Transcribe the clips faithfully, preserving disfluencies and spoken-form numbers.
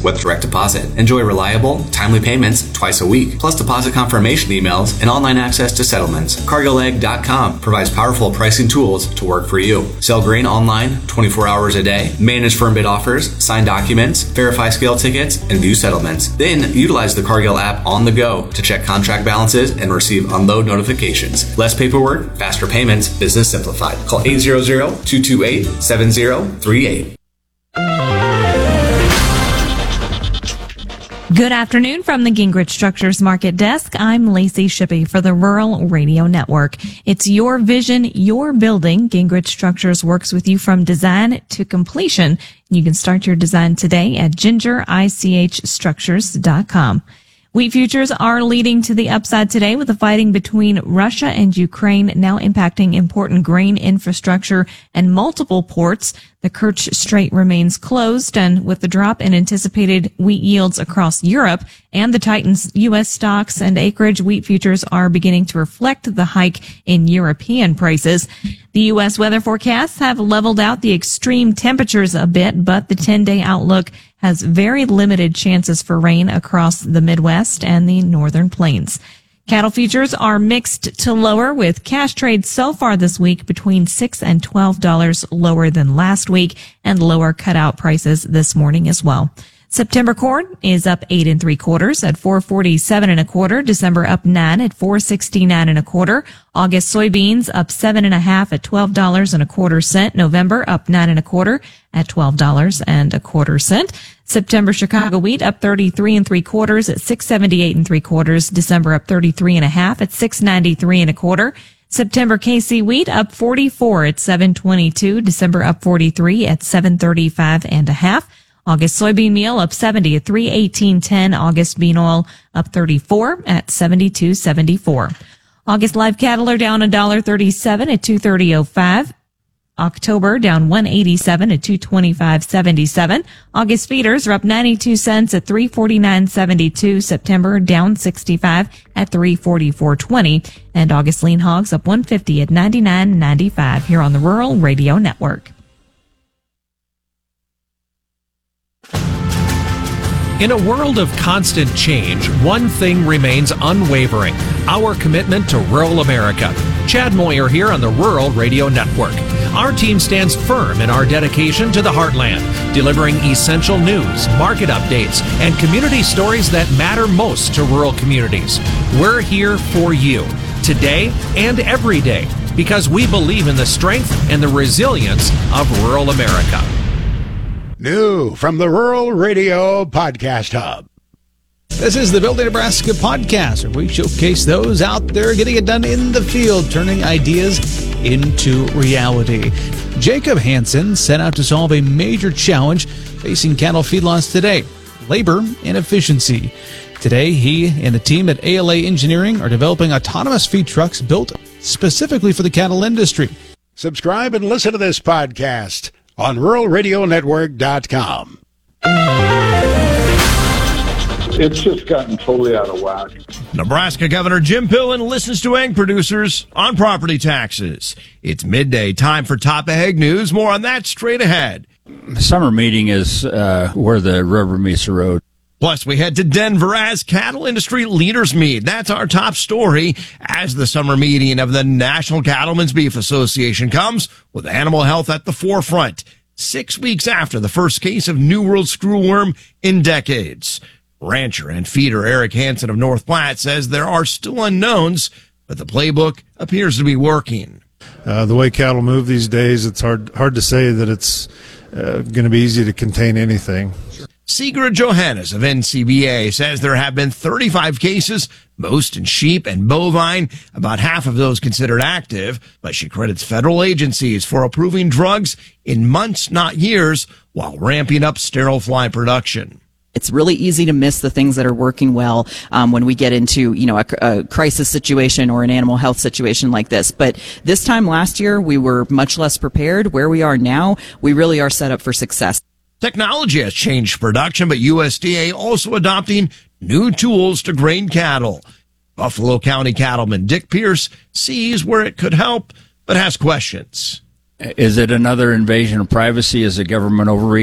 with direct deposit. Enjoy reliable, timely payments twice a week, plus deposit confirmation emails and online access to settlements. Cargill Egg dot com provides powerful pricing tools to work for you. Sell grain online twenty-four hours a day, manage firm bid offers, sign documents, verify scale tickets, and view settlements. Then utilize the Cargill app on the go to check contract balances and receive unload notifications. Less paperwork, faster payments, business simplified. Call eight hundred, two two eight, seven zero three eight. Good afternoon from the Gingrich Structures Market Desk. I'm Lacey Shippey for the Rural Radio Network. It's your vision, your building. Gingrich Structures works with you from design to completion. You can start your design today at ginger ich structures dot com. Wheat futures are leading to the upside today with the fighting between Russia and Ukraine now impacting important grain infrastructure and multiple ports. The Kerch Strait remains closed, and with the drop in anticipated wheat yields across Europe and the tightened U S stocks and acreage, wheat futures are beginning to reflect the hike in European prices. The U S weather forecasts have leveled out the extreme temperatures a bit, but the ten-day outlook has very limited chances for rain across the Midwest and the northern plains. Cattle futures are mixed to lower, with cash trades so far this week between six and twelve dollars lower than last week, and lower cutout prices this morning as well. September corn is up eight and three quarters at four forty-seven and a quarter. December up nine at four sixty-nine and a quarter. August soybeans up seven and a half at twelve dollars and a quarter cent. November up nine and a quarter at twelve dollars and a quarter cent. September Chicago wheat up thirty-three and three quarters at six seventy-eight and three quarters. December up thirty-three and a half at six ninety-three and a quarter. September K C wheat up forty-four at seven twenty-two. December up forty-three at seven thirty-five and a half. August soybean meal up seventy at three eighteen ten. August bean oil up thirty-four at seventy-two seventy-four. August live cattle are down one dollar thirty-seven at two thirty oh five. October down one eighty-seven at two twenty-five seventy-seven. August feeders are up ninety-two cents at three forty-nine seventy-two. September down sixty-five at three forty-four twenty. And August lean hogs up one fifty at ninety-nine ninety-five here on the Rural Radio Network. In a world of constant change, one thing remains unwavering: our commitment to rural America. Chad Moyer here on the Rural Radio Network. Our team stands firm in our dedication to the heartland, delivering essential news, market updates, and community stories that matter most to rural communities. We're here for you, today and every day, because we believe in the strength and the resilience of rural America. New from the Rural Radio Podcast Hub. This is the Building Nebraska podcast, where we showcase those out there getting it done in the field, turning ideas into reality. Jacob Hansen set out to solve a major challenge facing cattle feedlots today: labor and efficiency. Today, he and the team at A L A Engineering are developing autonomous feed trucks built specifically for the cattle industry. Subscribe and listen to this podcast on rural radio network dot com. It's just gotten totally out of whack. Nebraska Governor Jim Pillen listens to egg producers on property taxes. It's midday, time for Top Ag News. More on that straight ahead. The summer meeting is uh, where the rubber meets the road. Plus, we head to Denver as cattle industry leaders meet. That's our top story as the summer meeting of the National Cattlemen's Beef Association comes with animal health at the forefront, six weeks after the first case of New World screwworm in decades. Rancher and feeder Eric Hansen of North Platte says there are still unknowns, but the playbook appears to be working. Uh, the way cattle move these days, it's hard hard to say that it's uh, going to be easy to contain anything. Sigrid Johannes of N C B A says there have been thirty-five cases, most in sheep and bovine, about half of those considered active, but she credits federal agencies for approving drugs in months, not years, while ramping up sterile fly production. It's really easy to miss the things that are working well um, when we get into, you know, a, a crisis situation or an animal health situation like this. But this time last year, we were much less prepared. Where we are now, we really are set up for success. Technology has changed production, but U S D A also adopting new tools to grain cattle. Buffalo County cattleman Dick Pierce sees where it could help, but has questions. Is it another invasion of privacy? Is it government overreach?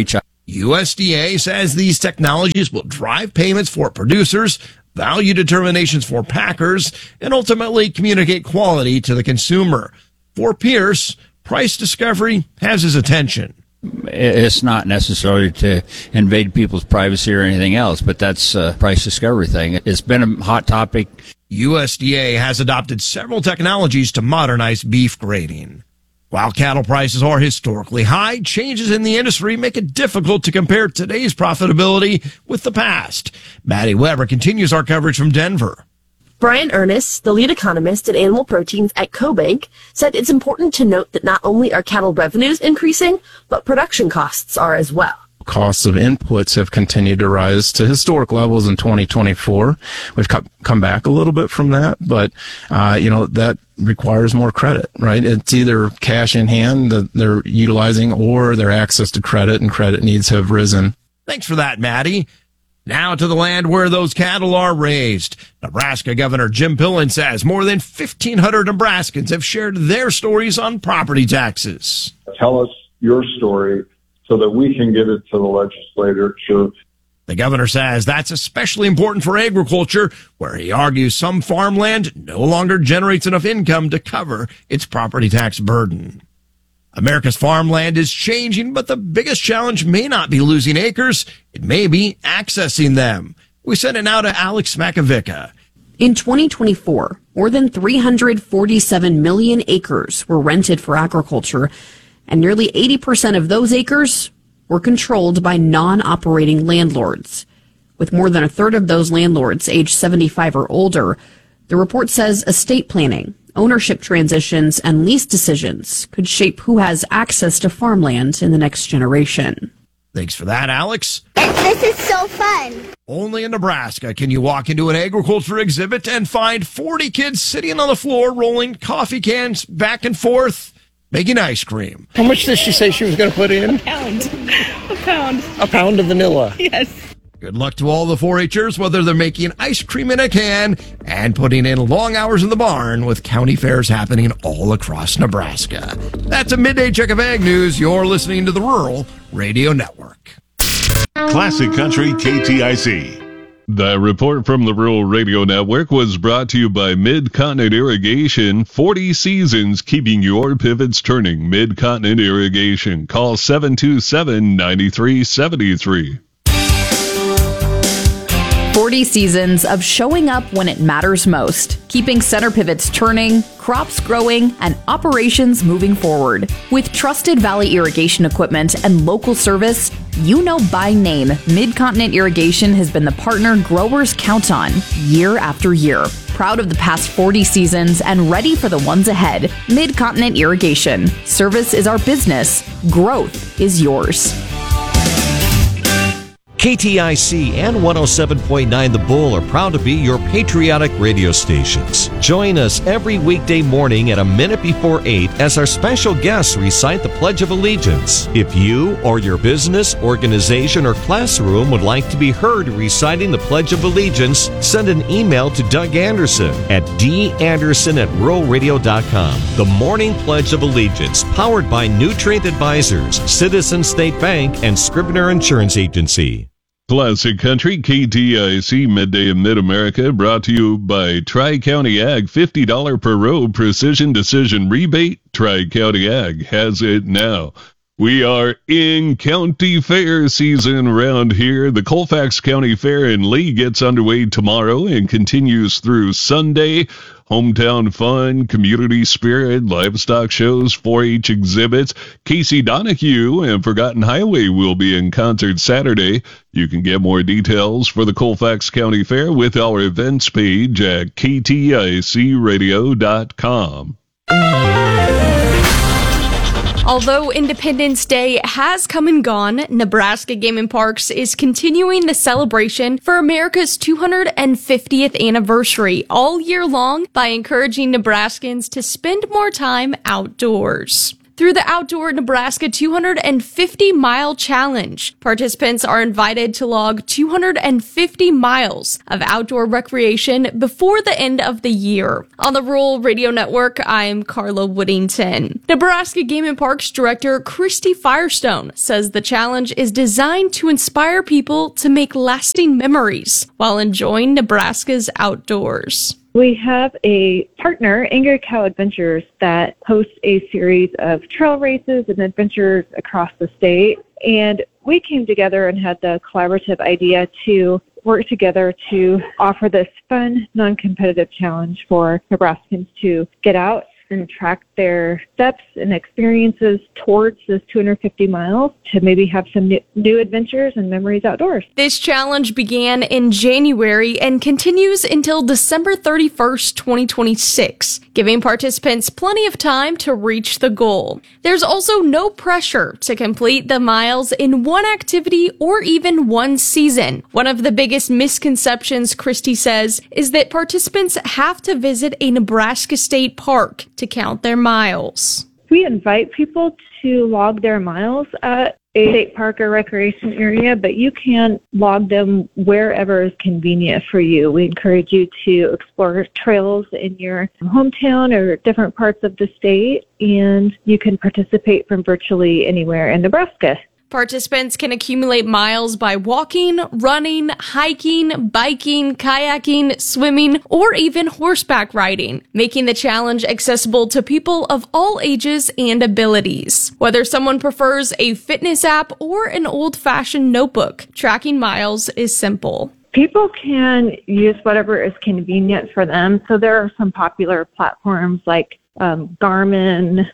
U S D A says these technologies will drive payments for producers, value determinations for packers, and ultimately communicate quality to the consumer. For Pierce, price discovery has his attention. It's not necessarily to invade people's privacy or anything else, but that's a price discovery thing. It's been a hot topic. U S D A has adopted several technologies to modernize beef grading. While cattle prices are historically high, changes in the industry make it difficult to compare today's profitability with the past. Maddie Weber continues our coverage from Denver. Brian Ernest, the lead economist at animal proteins at CoBank, said it's important to note that not only are cattle revenues increasing, but production costs are as well. Costs of inputs have continued to rise to historic levels in twenty twenty-four. We've come back a little bit from that, but, uh, you know, that requires more credit, right? It's either cash in hand that they're utilizing or their access to credit, and credit needs have risen. Thanks for that, Maddie. Now to the land where those cattle are raised. Nebraska Governor Jim Pillen says more than fifteen hundred Nebraskans have shared their stories on property taxes. Tell us your story so that we can get it to the legislature. The governor says that's especially important for agriculture, where he argues some farmland no longer generates enough income to cover its property tax burden. America's farmland is changing, but the biggest challenge may not be losing acres. It may be accessing them. We send it now to Alex Makovica. In twenty twenty-four, more than three hundred forty-seven million acres were rented for agriculture, and nearly eighty percent of those acres were controlled by non-operating landlords. With more than a third of those landlords aged seventy-five or older, the report says estate planning, ownership transitions, and lease decisions could shape who has access to farmland in the next generation. Thanks for that, Alex. This is so fun. Only in Nebraska can you walk into an agriculture exhibit and find forty kids sitting on the floor rolling coffee cans back and forth, making ice cream. How much did she say she was going to put in? A pound. A pound. A pound of vanilla. Yes. Good luck to all the four H'ers, whether they're making ice cream in a can and putting in long hours in the barn with county fairs happening all across Nebraska. That's a midday check of Ag News. You're listening to the Rural Radio Network. Classic Country K T I C. The report from the Rural Radio Network was brought to you by Mid-Continent Irrigation. forty seasons keeping your pivots turning. Mid-Continent Irrigation. Call seven two seven, nine three seven three. forty seasons of showing up when it matters most, keeping center pivots turning, crops growing, and operations moving forward. With trusted Valley irrigation equipment and local service, you know by name, Mid-Continent Irrigation has been the partner growers count on year after year. Proud of the past forty seasons and ready for the ones ahead. Mid-Continent Irrigation. Service is our business. Growth is yours. K T I C and one oh seven point nine The Bull are proud to be your patriotic radio stations. Join us every weekday morning at a minute before eight as our special guests recite the Pledge of Allegiance. If you or your business, organization, or classroom would like to be heard reciting the Pledge of Allegiance, send an email to Doug Anderson at d anderson at rural radio dot com. The Morning Pledge of Allegiance, powered by Nutrient Advisors, Citizen State Bank, and Scribner Insurance Agency. Classic Country K T I C Midday in Mid-America, brought to you by Tri-County Ag. fifty dollars per row precision decision rebate. Tri-County Ag has it now. We are in county fair season around here. The Colfax County Fair in Lee gets underway tomorrow and continues through Sunday. Hometown fun, community spirit, livestock shows, four H exhibits. Casey Donahue and Forgotten Highway will be in concert Saturday. You can get more details for the Colfax County Fair with our events page at k t i c radio dot com. Although Independence Day has come and gone, Nebraska Game and Parks is continuing the celebration for America's two hundred fiftieth anniversary all year long by encouraging Nebraskans to spend more time outdoors. through the Outdoor Nebraska two hundred fifty mile challenge. Participants are invited to log two hundred fifty miles of outdoor recreation before the end of the year. On the Rural Radio Network, I'm Carla Woodington. Nebraska Game and Parks Director Christy Firestone says the challenge is designed to inspire people to make lasting memories while enjoying Nebraska's outdoors. We have a partner, Angry Cow Adventures, that hosts a series of trail races and adventures across the state. And we came together and had the collaborative idea to work together to offer this fun, non-competitive challenge for Nebraskans to get out and track their steps and experiences towards this two hundred fifty miles to maybe have some new, new adventures and memories outdoors. This challenge began in January and continues until December thirty-first, twenty twenty-six, giving participants plenty of time to reach the goal. There's also no pressure to complete the miles in one activity or even one season. One of the biggest misconceptions, Christy says, is that participants have to visit a Nebraska state park to count their miles. We invite people to log their miles at a state park or recreation area, but you can log them wherever is convenient for you. We encourage you to explore trails in your hometown or different parts of the state, and you can participate from virtually anywhere in Nebraska. Participants can accumulate miles by walking, running, hiking, biking, kayaking, swimming, or even horseback riding, making the challenge accessible to people of all ages and abilities. Whether someone prefers a fitness app or an old-fashioned notebook, tracking miles is simple. People can use whatever is convenient for them. So there are some popular platforms like um, Garmin,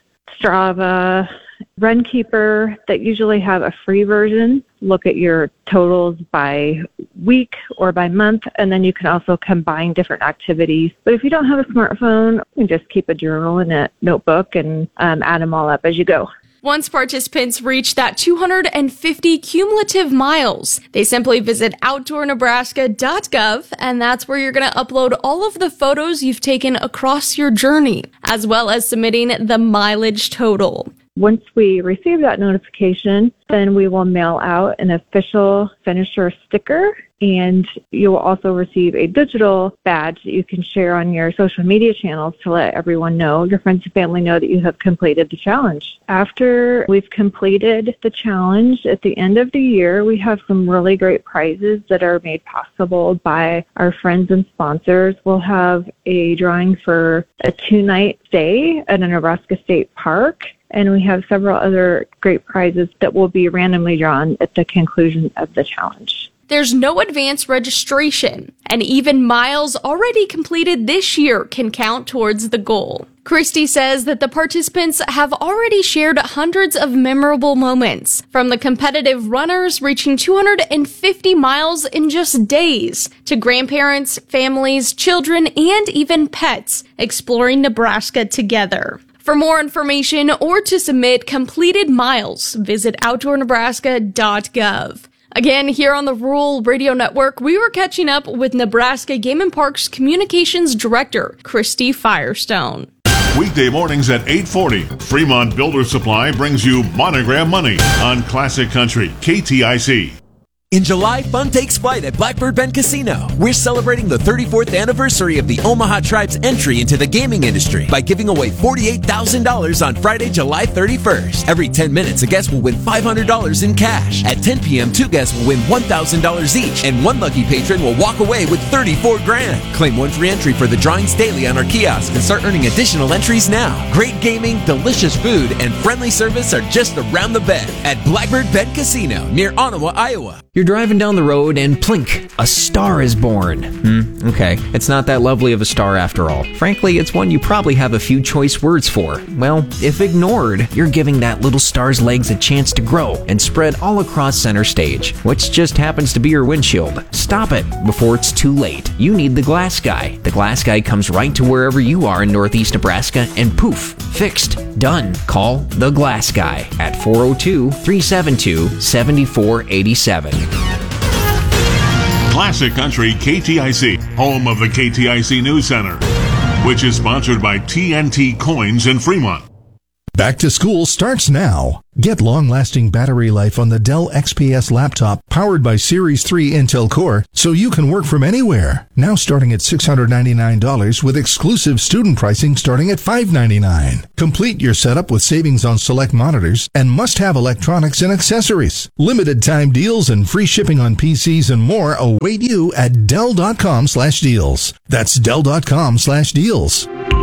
Strava, Runkeeper that usually have a free version. Look at your totals by week or by month, and then you can also combine different activities. But if you don't have a smartphone, you can just keep a journal and a notebook and um, add them all up as you go. Once participants reach that two hundred fifty cumulative miles, they simply visit outdoor nebraska dot gov, and that's where you're going to upload all of the photos you've taken across your journey, as well as submitting the mileage total. Once we receive that notification, then we will mail out an official finisher sticker, and you will also receive a digital badge that you can share on your social media channels to let everyone know, your friends and family know that you have completed the challenge. After we've completed the challenge, at the end of the year, we have some really great prizes that are made possible by our friends and sponsors. We'll have a drawing for a two-night stay at a Nebraska State Park, and we have several other great prizes that will be randomly drawn at the conclusion of the challenge. There's no advance registration, and even miles already completed this year can count towards the goal. Christy says that the participants have already shared hundreds of memorable moments, from the competitive runners reaching two hundred fifty miles in just days, to grandparents, families, children, and even pets exploring Nebraska together. For more information or to submit completed miles, visit outdoor nebraska dot gov. Again, here on the Rural Radio Network, we were catching up with Nebraska Game and Parks Communications Director, Christy Firestone. Weekday mornings at eight forty, Fremont Builder Supply brings you Monogram Money on Classic Country, K T I C. In July, fun takes flight at Blackbird Bend Casino. We're celebrating the thirty-fourth anniversary of the Omaha Tribe's entry into the gaming industry by giving away forty-eight thousand dollars on Friday, July thirty-first. Every ten minutes, a guest will win five hundred dollars in cash. At ten p.m., two guests will win one thousand dollars each, and one lucky patron will walk away with thirty-four grand. Claim one free entry for the drawings daily on our kiosk and start earning additional entries now. Great gaming, delicious food, and friendly service are just around the bend at Blackbird Bend Casino near Ottawa, Iowa. You're driving down the road and plink, a star is born. Hmm, okay, it's not that lovely of a star after all. Frankly, it's one you probably have a few choice words for. Well, if ignored, you're giving that little star's legs a chance to grow and spread all across center stage, which just happens to be your windshield. Stop it before it's too late. You need the Glass Guy. The Glass Guy comes right to wherever you are in northeast Nebraska and poof, fixed, done. Call the Glass Guy at four oh two, three seven two, seven four eight seven. Classic Country K T I C, home of the K T I C News Center, which is sponsored by T N T Coins in Fremont. Back to school starts now. Get long-lasting battery life on the Dell X P S laptop powered by Series three Intel Core so you can work from anywhere. Now starting at six hundred ninety-nine dollars with exclusive student pricing starting at five hundred ninety-nine dollars. Complete your setup with savings on select monitors and must-have electronics and accessories. Limited time deals and free shipping on P Cs and more await you at Dell.com slash deals. That's Dell.com slash deals.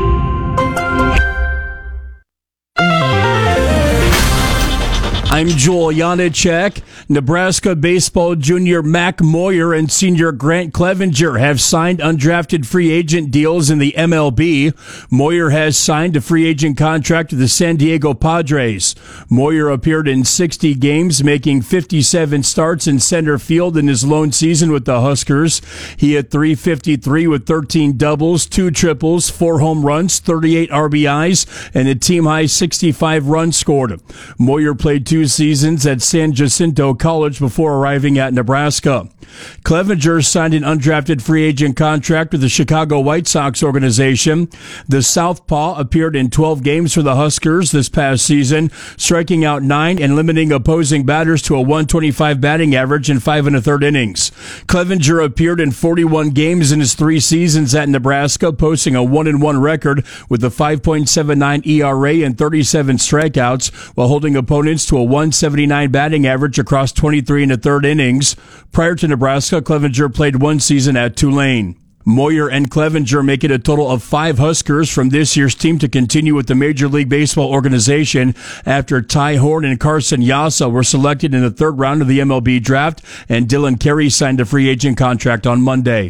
I'm Joel Janacek. Nebraska baseball junior Mac Moyer and senior Grant Clevenger have signed undrafted free agent deals in the M L B. Moyer has signed a free agent contract with the San Diego Padres. Moyer appeared in sixty games, making fifty-seven starts in center field in his lone season with the Huskers. He hit three fifty-three with thirteen doubles, two triples, four home runs, thirty-eight R B Is, and a team-high sixty-five runs scored. Moyer played two seasons at San Jacinto College before arriving at Nebraska. Clevenger signed an undrafted free agent contract with the Chicago White Sox organization. The Southpaw appeared in twelve games for the Huskers this past season, striking out nine and limiting opposing batters to a one twenty-five batting average in five and a third innings. Clevenger appeared in forty-one games in his three seasons at Nebraska, posting a one and one record with a five point seven nine E R A and thirty-seven strikeouts, while holding opponents to a one seventy-nine batting average across twenty-three and a third innings. Prior to Nebraska, Clevenger played one season at Tulane. Moyer and Clevenger make it a total of five Huskers from this year's team to continue with the Major League Baseball organization after Ty Horn and Carson Yassa were selected in the third round of the M L B draft, and Dylan Carey signed a free agent contract on Monday.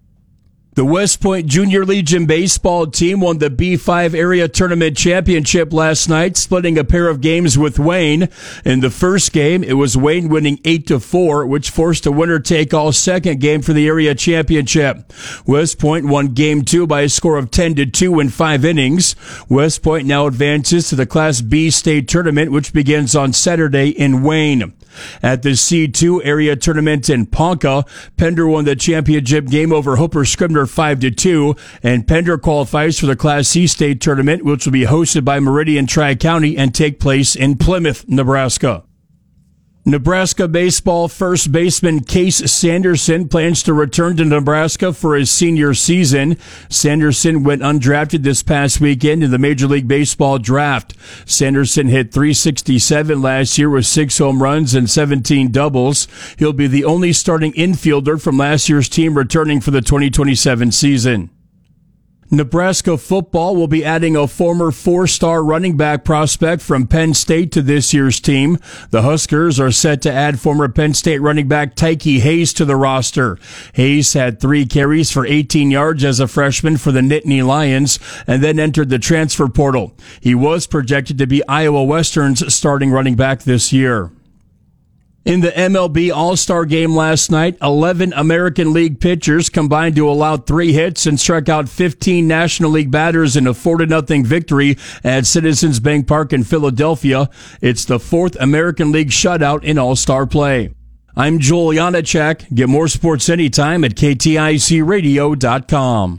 The West Point Junior Legion baseball team won the B five Area Tournament Championship last night, splitting a pair of games with Wayne. In the first game, it was Wayne winning eight to four, which forced a winner-take-all second game for the area championship. West Point won game two by a score of ten to two in five innings. West Point now advances to the Class B state tournament, which begins on Saturday in Wayne. At the C two area tournament in Ponca, Pender won the championship game over Hooper Scribner five to two, and Pender qualifies for the Class C state tournament, which will be hosted by Meridian Tri-County and take place in Plymouth, Nebraska. Nebraska baseball first baseman Case Sanderson plans to return to Nebraska for his senior season. Sanderson went undrafted this past weekend in the Major League Baseball draft. Sanderson hit three sixty-seven last year with six home runs and seventeen doubles. He'll be the only starting infielder from last year's team returning for the twenty twenty-seven season. Nebraska football will be adding a former four-star running back prospect from Penn State to this year's team. The Huskers are set to add former Penn State running back Tyke Hayes to the roster. Hayes had three carries for eighteen yards as a freshman for the Nittany Lions and then entered the transfer portal. He was projected to be Iowa Western's starting running back this year. In the M L B All-Star Game last night, eleven American League pitchers combined to allow three hits and struck out fifteen National League batters in a four to nothing victory at Citizens Bank Park in Philadelphia. It's the fourth American League shutout in All-Star play. I'm Joel Janacek. Get more sports anytime at K T I C radio dot com.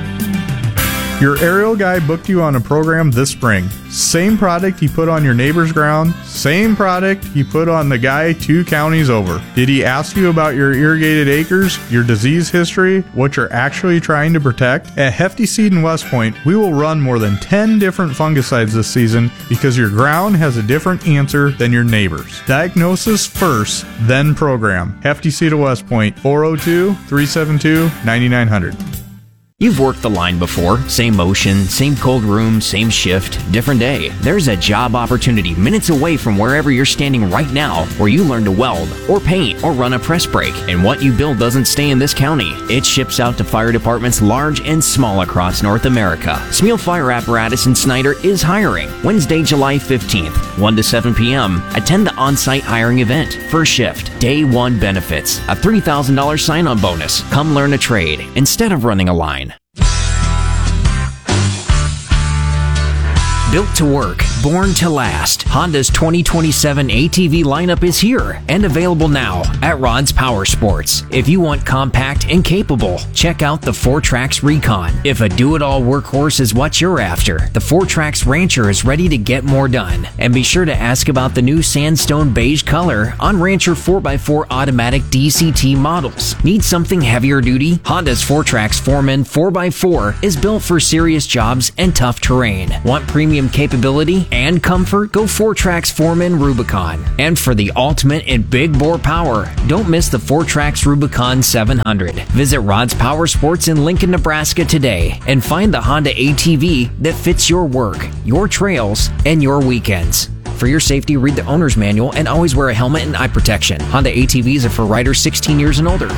Your aerial guy booked you on a program this spring. Same product he put on your neighbor's ground, same product he put on the guy two counties over. Did he ask you about your irrigated acres, your disease history, what you're actually trying to protect? At Hefty Seed in West Point, we will run more than ten different fungicides this season because your ground has a different answer than your neighbor's. Diagnosis first, then program. Hefty Seed of West Point, four oh two, three seven two, nine nine zero zero. You've worked the line before. Same motion, same cold room, same shift, different day. There's a job opportunity minutes away from wherever you're standing right now where you learn to weld or paint or run a press brake. And what you build doesn't stay in this county. It ships out to fire departments large and small across North America. Smeal Fire Apparatus in Snyder is hiring. Wednesday, July fifteenth, one to seven p.m. Attend the on-site hiring event. First shift, day one benefits, a three thousand dollars sign-on bonus. Come learn a trade instead of running a line. Built to work, born to last, Honda's twenty twenty-seven A T V lineup is here and available now at Rod's Power Sports. If you want compact and capable, check out the four Trax Recon. If a do-it-all workhorse is what you're after, the four Trax Rancher is ready to get more done. And be sure to ask about the new sandstone beige color on Rancher four by four automatic D C T models. Need something heavier duty? Honda's four Trax Foreman four by four is built for serious jobs and tough terrain. Want premium capability and comfort? Go four Trax Foreman Rubicon. And for the ultimate in big bore power, don't miss the four Trax Rubicon seven hundred. Visit Rod's Power Sports in Lincoln, Nebraska today and find the Honda A T V that fits your work, your trails, and your weekends. For your safety, read the owner's manual and always wear a helmet and eye protection. Honda A T Vs are for riders sixteen years and older.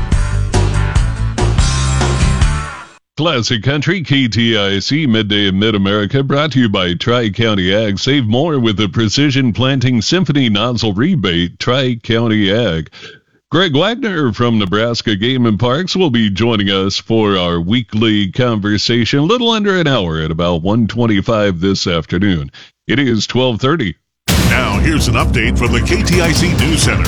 Classic Country, K T I C, Midday in Mid-America, brought to you by Tri-County Ag. Save more with the Precision Planting Symphony Nozzle Rebate, Tri-County Ag. Greg Wagner from Nebraska Game and Parks will be joining us for our weekly conversation a little under an hour at about one twenty-five this afternoon. It is twelve thirty. Now here's an update from the K T I C News Center.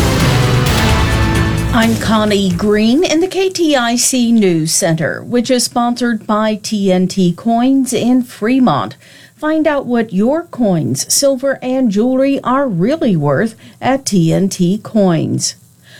I'm Connie Green in the K T I C News Center, which is sponsored by T N T Coins in Fremont. Find out what your coins, silver, and jewelry are really worth at T N T Coins.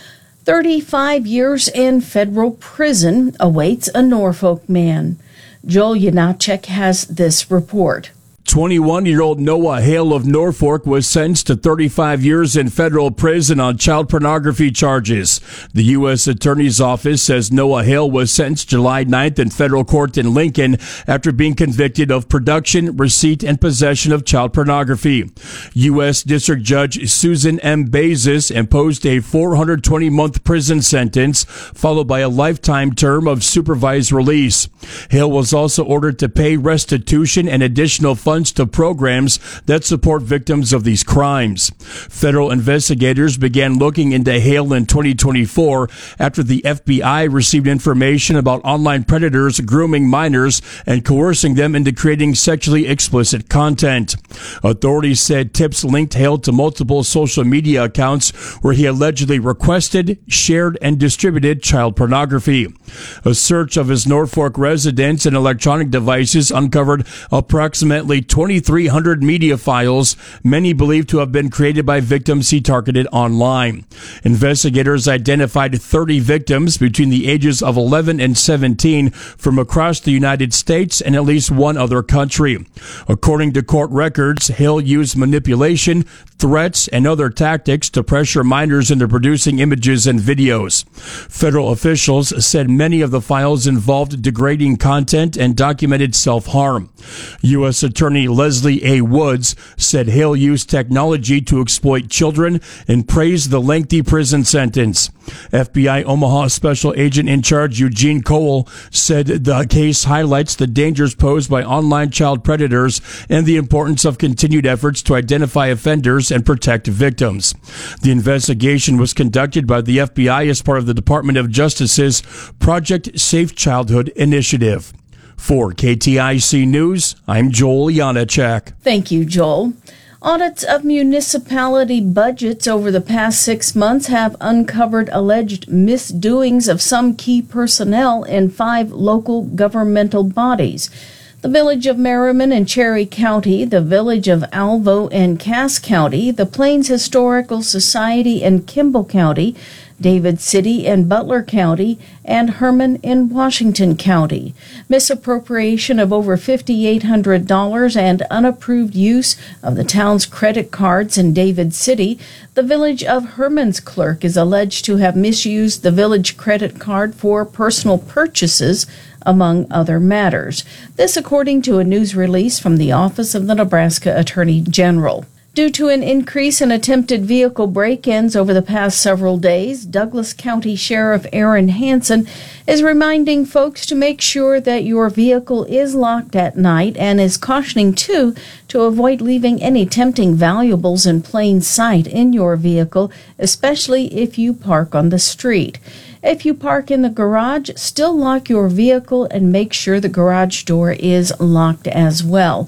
thirty-five years in federal prison awaits a Norfolk man. Joel Yanachek has this report. twenty-one-year-old Noah Hale of Norfolk was sentenced to thirty-five years in federal prison on child pornography charges. The U S Attorney's Office says Noah Hale was sentenced July ninth in federal court in Lincoln after being convicted of production, receipt, and possession of child pornography. U S District Judge Susan M. Bezos imposed a four hundred twenty month prison sentence, followed by a lifetime term of supervised release. Hale was also ordered to pay restitution and additional funds to programs that support victims of these crimes. Federal investigators began looking into Hale in twenty twenty-four after the F B I received information about online predators grooming minors and coercing them into creating sexually explicit content. Authorities said tips linked Hale to multiple social media accounts where he allegedly requested, shared, and distributed child pornography. A search of his Norfolk residence and electronic devices uncovered approximately twenty-three hundred media files, many believed to have been created by victims he targeted online. Investigators identified thirty victims between the ages of eleven and seventeen from across the United States and at least one other country. According to court records, Hale used manipulation, threats, and other tactics to pressure minors into producing images and videos. Federal officials said many of the files involved degrading content and documented self-harm. U S Attorney Leslie A. Woods said Hale used technology to exploit children and praised the lengthy prison sentence. F B I Omaha Special Agent in Charge Eugene Cole said the case highlights the dangers posed by online child predators and the importance of continued efforts to identify offenders and protect victims. The investigation was conducted by the F B I as part of the Department of Justice's Project Safe Childhood initiative. For K T I C News, I'm Joel Yanachek. Thank you, Joel. Audits of municipality budgets over the past six months have uncovered alleged misdoings of some key personnel in five local governmental bodies. The Village of Merriman and Cherry County, the Village of Alvo and Cass County, the Plains Historical Society in Kimball County, David City and Butler County, and Herman in Washington County. Misappropriation of over five thousand eight hundred dollars and unapproved use of the town's credit cards in David City. The Village of Herman's clerk is alleged to have misused the village credit card for personal purchases, among other matters. This according to a news release from the Office of the Nebraska Attorney General. Due to an increase in attempted vehicle break-ins over the past several days, Douglas County Sheriff Aaron Hansen is reminding folks to make sure that your vehicle is locked at night and is cautioning, too, to avoid leaving any tempting valuables in plain sight in your vehicle, especially if you park on the street. If you park in the garage, still lock your vehicle and make sure the garage door is locked as well.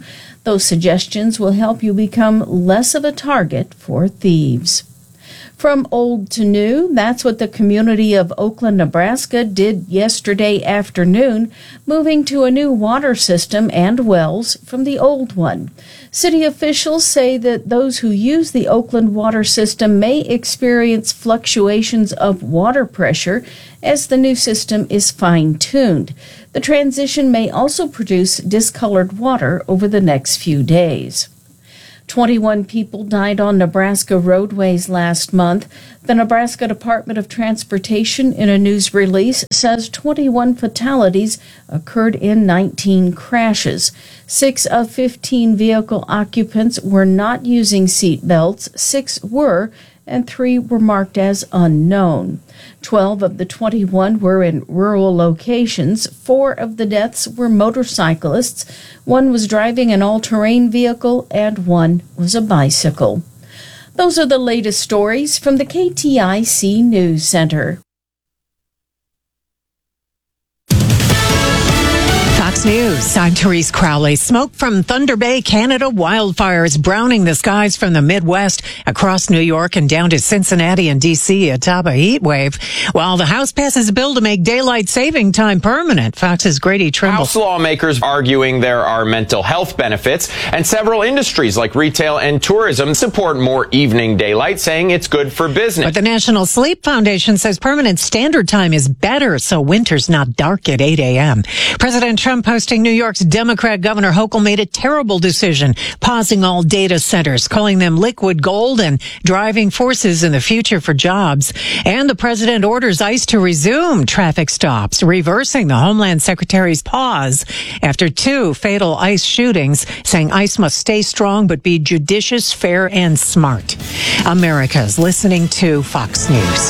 Those suggestions will help you become less of a target for thieves. From old to new, that's what the community of Oakland, Nebraska did yesterday afternoon, moving to a new water system and wells from the old one. City officials say that those who use the Oakland water system may experience fluctuations of water pressure as the new system is fine-tuned. The transition may also produce discolored water over the next few days. twenty-one people died on Nebraska roadways last month. The Nebraska Department of Transportation, in a news release, says twenty-one fatalities occurred in nineteen crashes. Six of fifteen vehicle occupants were not using seat belts, six were, and three were marked as unknown. Twelve of the twenty-one were in rural locations. Four of the deaths were motorcyclists. One was driving an all-terrain vehicle, and one was a bicycle. Those are the latest stories from the K T I C News Center. Fox News, I'm Therese Crowley. Smoke from Thunder Bay, Canada. Wildfires browning the skies from the Midwest across New York and down to Cincinnati and D C atop a heat wave. While the House passes a bill to make daylight saving time permanent. Fox's Grady Trimble. House lawmakers arguing there are mental health benefits, and several industries like retail and tourism support more evening daylight, saying it's good for business. But the National Sleep Foundation says permanent standard time is better, so winter's not dark at eight a.m. President Trump posting New York's Democrat Governor Hochul made a terrible decision, pausing all data centers, calling them liquid gold and driving forces in the future for jobs. And the president orders ICE to resume traffic stops, reversing the Homeland Secretary's pause after two fatal ICE shootings, saying ICE must stay strong but be judicious, fair, and smart. America's listening to Fox News.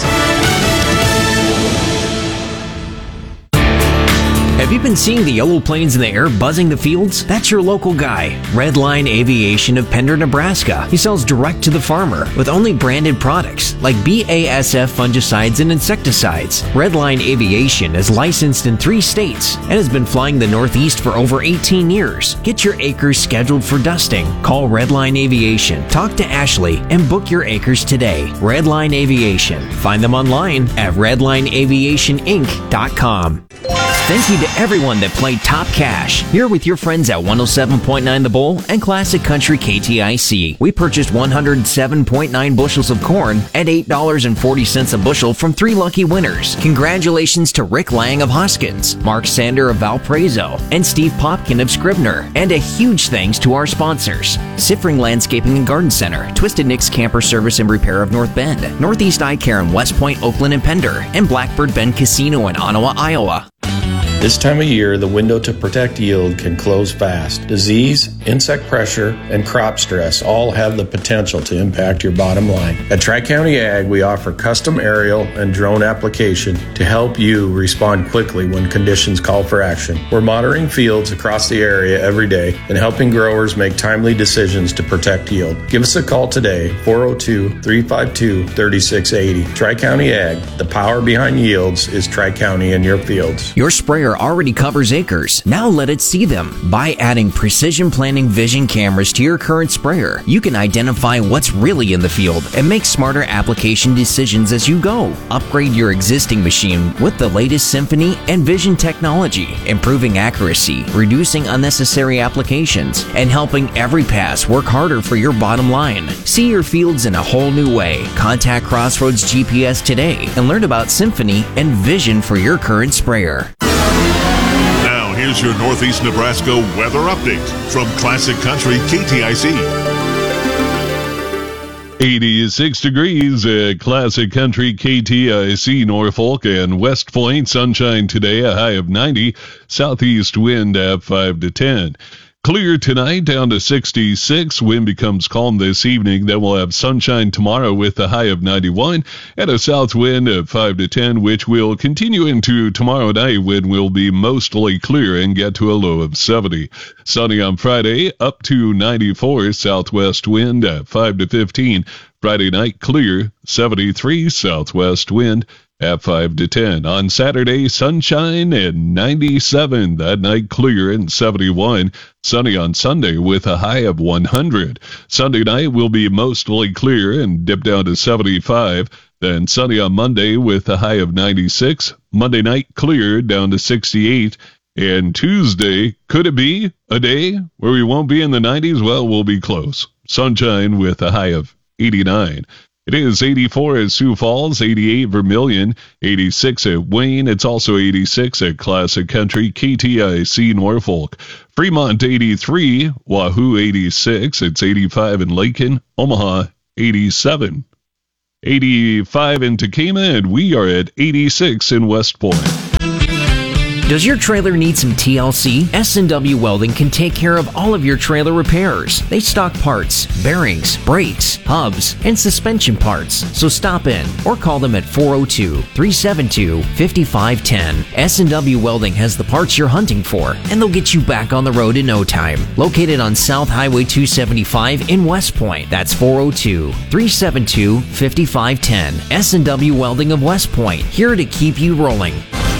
Have you been seeing the yellow planes in the air buzzing the fields? That's your local guy, Redline Aviation of Pender, Nebraska. He sells direct to the farmer with only branded products like B A S F fungicides and insecticides. Redline Aviation is licensed in three states and has been flying the Northeast for over eighteen years. Get your acres scheduled for dusting. Call Redline Aviation, talk to Ashley, and book your acres today. Redline Aviation. Find them online at redline aviation inc dot com. Thank you to everyone that played Top Cash. Here with your friends at one oh seven point nine The Bull and Classic Country K T I C. We purchased one hundred seven point nine bushels of corn at eight dollars and forty cents a bushel from three lucky winners. Congratulations to Rick Lang of Hoskins, Mark Sander of Valparaiso, and Steve Popkin of Scribner. And a huge thanks to our sponsors: Siffring Landscaping and Garden Center, Twisted Nick's Camper Service and Repair of North Bend, Northeast Eye Care in West Point, Oakland, and Pender, and Blackbird Bend Casino in Ottawa, Iowa. This time of year, the window to protect yield can close fast. Disease, insect pressure, and crop stress all have the potential to impact your bottom line. At Tri-County Ag, we offer custom aerial and drone application to help you respond quickly when conditions call for action. We're monitoring fields across the area every day and helping growers make timely decisions to protect yield. Give us a call today, four oh two, three five two, three six eight oh. Tri-County Ag, the power behind yields is Tri-County in your fields. Your sprayer already covers acres. Now let it see them. By adding Precision Planning Vision cameras to your current sprayer, you can identify what's really in the field and make smarter application decisions as you go. Upgrade your existing machine with the latest Symphony and Vision technology, improving accuracy, reducing unnecessary applications, and helping every pass work harder for your bottom line. See your fields in a whole new way. Contact Crossroads G P S today and learn about Symphony and Vision for your current sprayer. Now, here's your Northeast Nebraska weather update from Classic Country K T I C. eighty-six degrees at Classic Country K T I C Norfolk and West Point. Sunshine today, a high of ninety. Southeast wind at five to ten. Clear tonight, down to sixty-six. Wind becomes calm this evening. Then we'll have sunshine tomorrow with a high of ninety-one and a south wind at five to ten, which will continue into tomorrow night when we'll be mostly clear and get to a low of seventy. Sunny on Friday, up to ninety-four. Southwest wind at five to fifteen. Friday night, clear, seventy-three. Southwest wind. at five to ten. On Saturday, sunshine and ninety-seven. That night, clear and seventy-one. Sunny on Sunday with a high of one hundred. Sunday night will be mostly clear and dip down to seventy-five. Then sunny on Monday with a high of ninety-six. Monday night, clear down to sixty-eight. And Tuesday, could it be a day where we won't be in the nineties? Well, we'll be close. Sunshine with a high of eighty-nine. It is eighty-four at Sioux Falls, eighty-eight Vermilion, eighty-six at Wayne. It's also eighty-six at Classic Country, K T I C Norfolk. Fremont, eighty-three, Wahoo, eighty-six. It's eighty-five in Lakin, Omaha, eighty-seven. eighty-five in Takema, and we are at eighty-six in West Point. Does your trailer need some T L C? S and W Welding can take care of all of your trailer repairs. They stock parts, bearings, brakes, hubs, and suspension parts. So stop in or call them at four oh two, three seven two, five five one zero. S and W Welding has the parts you're hunting for, and they'll get you back on the road in no time. Located on South Highway two seventy-five in West Point. That's four oh two, three seven two, five five one zero. S and W Welding of West Point, here to keep you rolling.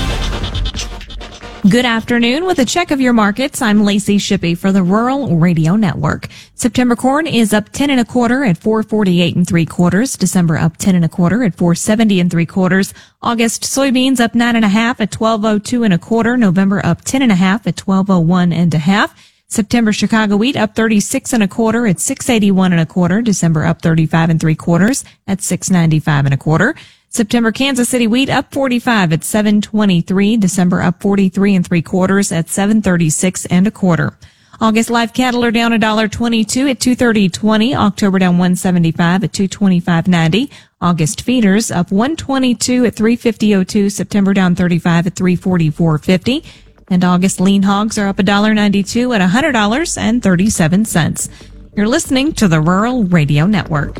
Good afternoon. With a check of your markets, I'm Lacey Shippey for the Rural Radio Network. September corn is up ten and a quarter at four forty-eight and three quarters. December up ten and a quarter at four seventy and three quarters. August soybeans up nine and a half at twelve oh two and a quarter. November up ten and a half at twelve oh one and a half. September Chicago wheat up thirty-six and a quarter at six eighty-one and a quarter. December up thirty-five and three quarters at six ninety-five and a quarter. September Kansas City wheat up forty-five at seven twenty-three. December up forty-three and three quarters at seven thirty-six and a quarter. August live cattle are down one dollar twenty-two at two thirty twenty. October down one seventy-five at two twenty-five ninety. August feeders up one twenty-two at three fifty oh two. September down thirty-five at three forty-four fifty. And August lean hogs are up one dollar ninety-two at one hundred dollars and thirty-seven cents. You're listening to the Rural Radio Network.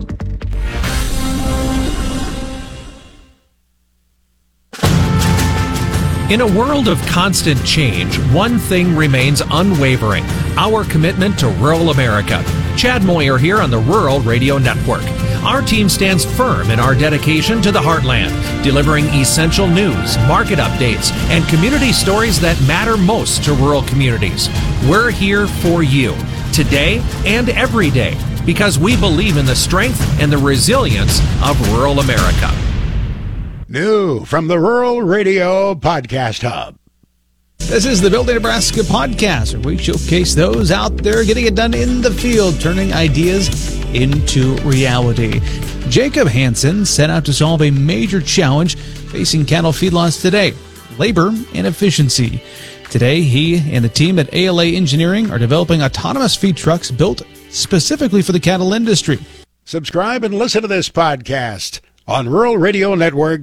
In a world of constant change, one thing remains unwavering: our commitment to rural America. Chad Moyer here on the Rural Radio Network. Our team stands firm in our dedication to the heartland, delivering essential news, market updates, and community stories that matter most to rural communities. We're here for you, today and every day, because we believe in the strength and the resilience of rural America. New from the Rural Radio Podcast Hub. This is the Building Nebraska podcast, where we showcase those out there getting it done in the field, turning ideas into reality. Jacob Hansen set out to solve a major challenge facing cattle feedlots today: labor and efficiency. Today, he and the team at A L A Engineering are developing autonomous feed trucks built specifically for the cattle industry. Subscribe and listen to this podcast on Rural Radio Network.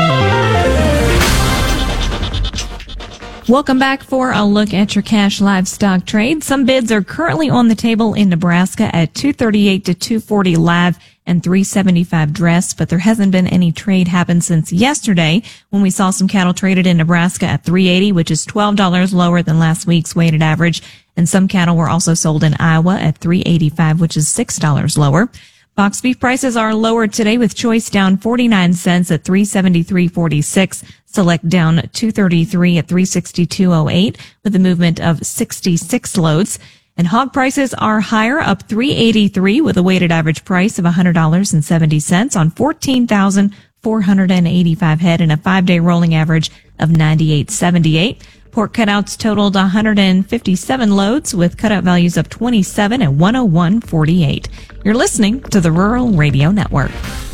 Welcome back for a look at your cash livestock trade. Some bids are currently on the table in Nebraska at two thirty-eight to two forty live and three seventy-five dress, but there hasn't been any trade happen since yesterday when we saw some cattle traded in Nebraska at three eighty, which is twelve dollars lower than last week's weighted average. And some cattle were also sold in Iowa at three eighty-five, which is six dollars lower. Box beef prices are lower today, with choice down forty-nine cents at three seventy-three forty-six. Select down two thirty-three at three sixty-two oh eight, with a movement of sixty-six loads. And hog prices are higher, up three eighty-three, with a weighted average price of one hundred dollars and seventy cents on fourteen thousand four hundred eighty-five head and a five-day rolling average of ninety-eight seventy-eight. Pork cutouts totaled one hundred fifty-seven loads, with cutout values of twenty-seven at one oh one forty-eight. You're listening to the Rural Radio Network.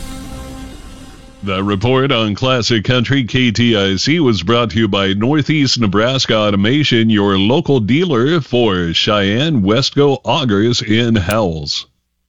The report on Classic Country K T I C was brought to you by Northeast Nebraska Automation, your local dealer for Cheyenne, Wesco, Augers, and Howells.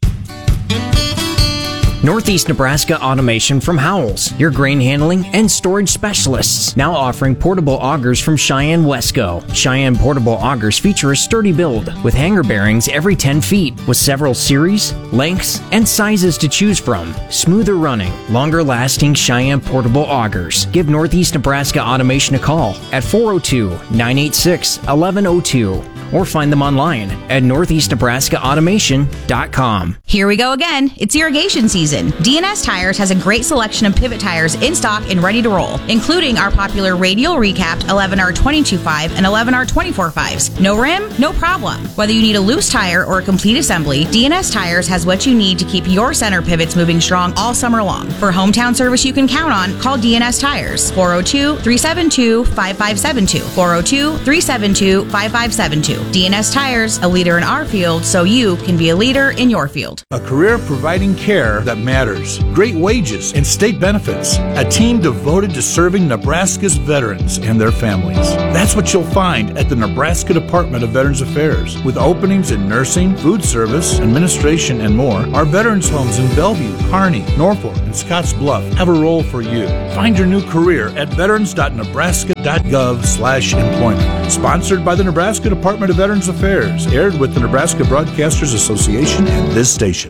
Northeast Nebraska Automation from Howells, your grain handling and storage specialists. Now offering portable augers from Cheyenne Wesco. Cheyenne portable augers feature a sturdy build with hanger bearings every ten feet, with several series, lengths, and sizes to choose from. Smoother running, longer lasting Cheyenne portable augers. Give Northeast Nebraska Automation a call at four oh two, nine eight six, one one oh two or find them online at northeast nebraska automation dot com. Here we go again. It's irrigation season. D N S Tires has a great selection of pivot tires in stock and ready to roll, including our popular radial recapped eleven R twenty-two point five and eleven R twenty-four point fives. No rim? No problem. Whether you need a loose tire or a complete assembly, D N S Tires has what you need to keep your center pivots moving strong all summer long. For hometown service you can count on, call D N S Tires, four oh two, three seven two, five five seven two, four oh two, three seven two, five five seven two. D N S Tires, a leader in our field so you can be a leader in your field. A career providing care that matters, great wages and state benefits, a team devoted to serving Nebraska's veterans and their families. That's what you'll find at the Nebraska Department of Veterans Affairs. With openings in nursing, food service, administration, and more, our veterans homes in Bellevue, Kearney, Norfolk, and Scotts Bluff have a role for you. Find your new career at veterans dot nebraska dot gov slash employment. Sponsored by the Nebraska Department of Veterans Affairs. Aired with the Nebraska Broadcasters Association and this station.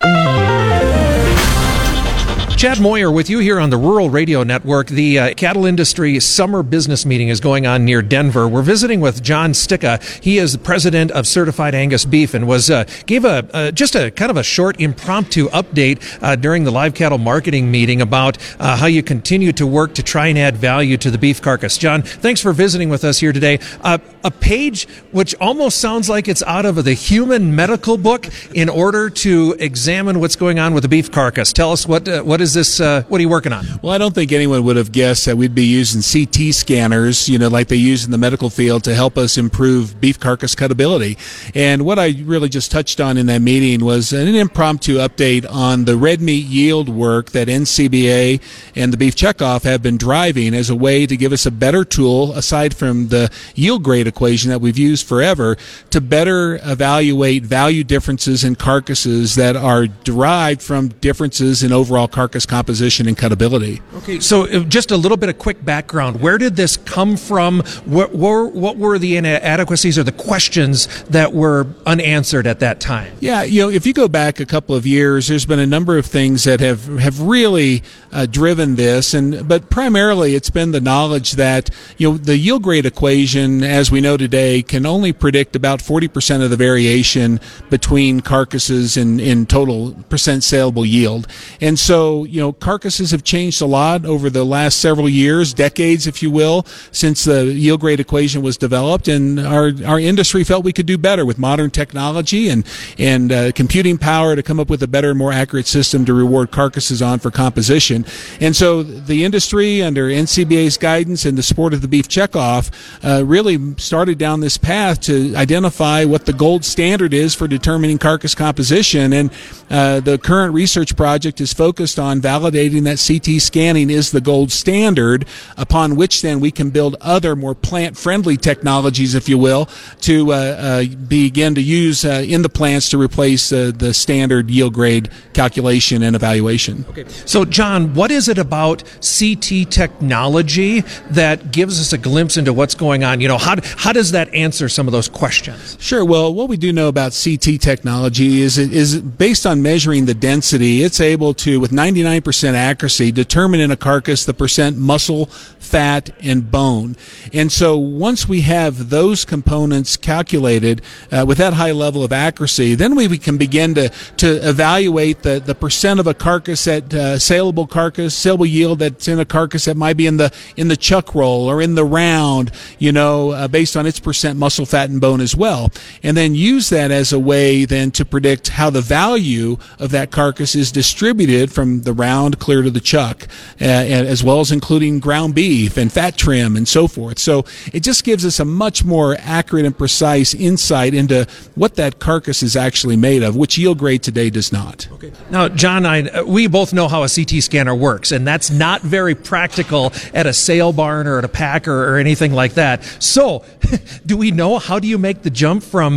Chad Moyer with you here on the Rural Radio Network. The uh, cattle industry summer business meeting is going on near Denver. We're visiting with John Sticka. He is the president of Certified Angus Beef and was uh, gave a uh, just a kind of a short impromptu update uh, during the live cattle marketing meeting about uh, how you continue to work to try and add value to the beef carcass. John, thanks for visiting with us here today. Uh, a page which almost sounds like it's out of the human medical book in order to examine what's going on with the beef carcass. Tell us what uh, what is this? Uh, what are you working on? Well, I don't think anyone would have guessed that we'd be using C T scanners, you know, like they use in the medical field to help us improve beef carcass cutability. And what I really just touched on in that meeting was an impromptu update on the red meat yield work that N C B A and the Beef Checkoff have been driving as a way to give us a better tool, aside from the yield grade equation that we've used forever, to better evaluate value differences in carcasses that are derived from differences in overall carcass composition and cutability. Okay, so uh, just a little bit of quick background. Where did this come from? What were, what were the inadequacies or the questions that were unanswered at that time? Yeah, you know, if you go back a couple of years, there's been a number of things that have, have really uh, driven this, and but primarily it's been the knowledge that, you know, the yield grade equation, as we know today, can only predict about forty percent of the variation between carcasses in, in total percent saleable yield. And so, you know, carcasses have changed a lot over the last several years, decades, if you will, since the yield grade equation was developed, and our our industry felt we could do better with modern technology and and uh, computing power to come up with a better, more accurate system to reward carcasses on for composition. And so the industry, under N C B A's guidance and the support of the Beef Checkoff, uh, really started down this path to identify what the gold standard is for determining carcass composition. And uh, the current research project is focused on validating that C T scanning is the gold standard, upon which then we can build other more plant-friendly technologies, if you will, to uh, uh, begin to use uh, in the plants to replace uh, the standard yield grade calculation and evaluation. Okay. So, John, what is it about C T technology that gives us a glimpse into what's going on? You know, how how does that answer some of those questions? Sure. Well, what we do know about C T technology is it is based on measuring the density. It's able to, with ninety-nine percent accuracy, determine in a carcass the percent muscle, fat, and bone. And so once we have those components calculated uh, with that high level of accuracy, then we, we can begin to, to evaluate the, the percent of a carcass at uh, saleable carcass, saleable yield that's in a carcass that might be in the in the chuck roll or in the round, you know, uh, based on its percent muscle, fat, and bone as well. And then use that as a way then to predict how the value of that carcass is distributed from the round clear to the chuck, uh, as well as including ground beef and fat trim and so forth. So it just gives us a much more accurate and precise insight into what that carcass is actually made of, which yield grade today does not. Okay. Now, John, I, we both know how a C T scanner works, and that's not very practical at a sale barn or at a packer or anything like that. So, do we know, how do you make the jump from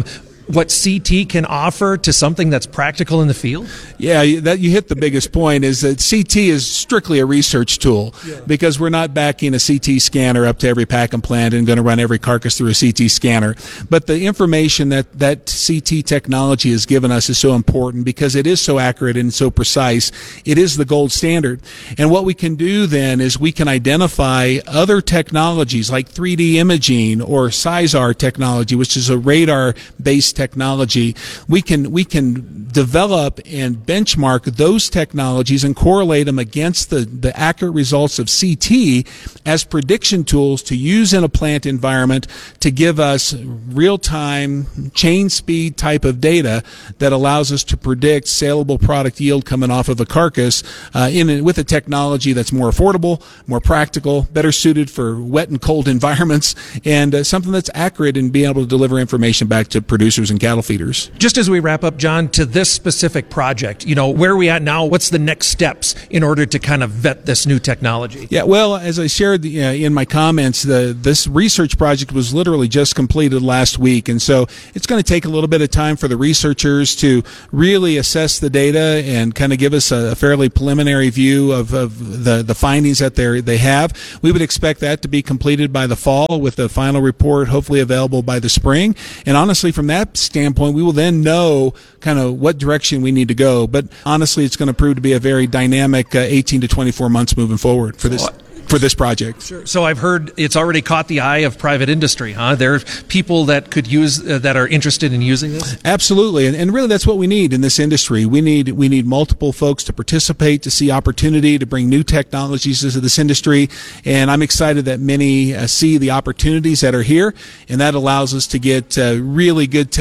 what C T can offer to something that's practical in the field? Yeah, that you hit the biggest point is that C T is strictly a research tool yeah. because we're not backing a C T scanner up to every pack and plant and going to run every carcass through a C T scanner. But the information that that C T technology has given us is so important because it is so accurate and so precise. It is the gold standard. And what we can do then is we can identify other technologies like three D imaging or SISAR technology, which is a radar-based technology. We can we can develop and benchmark those technologies and correlate them against the, the accurate results of C T as prediction tools to use in a plant environment to give us real-time chain speed type of data that allows us to predict saleable product yield coming off of a carcass uh, in with a technology that's more affordable, more practical, better suited for wet and cold environments, and uh, something that's accurate in being able to deliver information back to producers and cattle feeders. Just as we wrap up, John, to this specific project, you know, where are we at now? What's the next steps in order to kind of vet this new technology? Yeah, well, as I shared uh, in my comments, the, this research project was literally just completed last week, and so it's going to take a little bit of time for the researchers to really assess the data and kind of give us a fairly preliminary view of, of the, the findings that they they have. We would expect that to be completed by the fall with the final report hopefully available by the spring. And honestly, from that standpoint, we will then know kind of what direction we need to go. But honestly, it's going to prove to be a very dynamic uh, eighteen to twenty-four months moving forward for this. For this project. Sure. So I've heard it's already caught the eye of private industry, huh? There are people that could use, uh, that are interested in using this? Absolutely. And, and really that's what we need in this industry. We need, we need multiple folks to participate, to see opportunity, to bring new technologies into this industry. And I'm excited that many uh, see the opportunities that are here, and that allows us to get uh, really good tech